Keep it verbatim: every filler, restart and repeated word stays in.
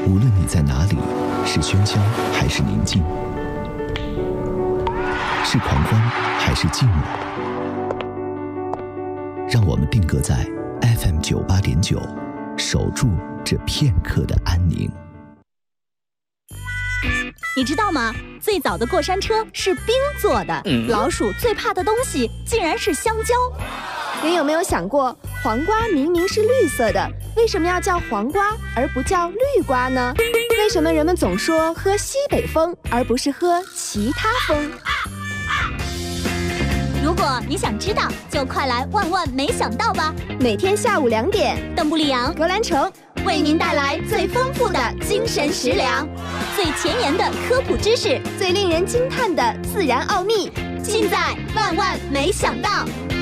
无论你在哪里，是喧嚣还是宁静，是狂欢还是静默，让我们定格在 F M 九八点九，守住这片刻的安宁。 你知道吗？最早的过山车是冰做的，嗯、老鼠最怕的东西竟然是香蕉。 你有没有想过，黄瓜明明是绿色的，为什么要叫黄瓜而不叫绿瓜呢？为什么人们总说喝西北风而不是喝其他风？ 如果你想知道，就快来万万没想到吧！ 每天下午两点， 邓布利扬、 格兰城为您带来最丰富的精神食粮，最前沿的科普知识， 最令人惊叹的自然奥秘， 尽在万万没想到。